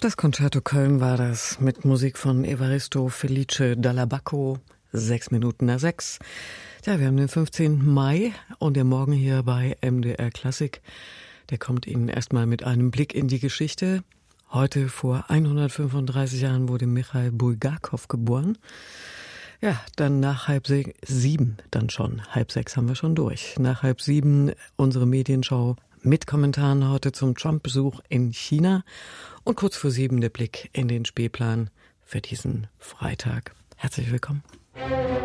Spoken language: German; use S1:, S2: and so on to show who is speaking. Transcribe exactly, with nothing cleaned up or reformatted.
S1: Das Concerto Köln war das mit Musik von Evaristo Felice Dall'Abaco, sechs Minuten nach sechs. Ja, wir haben den fünfzehnten Mai und der Morgen hier bei M D R Klassik, der kommt Ihnen erstmal mit einem Blick in die Geschichte. Heute vor hundertfünfunddreißig Jahren wurde Michail Bulgakov geboren. Ja, dann nach halb se- sieben, dann schon. Halb sechs haben wir schon durch. Nach halb sieben unsere Medienschau mit Kommentaren heute zum Trump-Besuch in China. Und kurz vor sieben der Blick in den Spielplan für diesen Freitag. Herzlich willkommen.